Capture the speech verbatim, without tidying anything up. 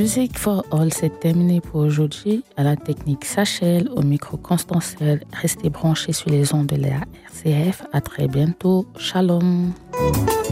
Music for All, c'est terminé pour aujourd'hui. À la technique Sachel, au micro Constancel, restez branchés sur les ondes de la R C F. À très bientôt. Shalom.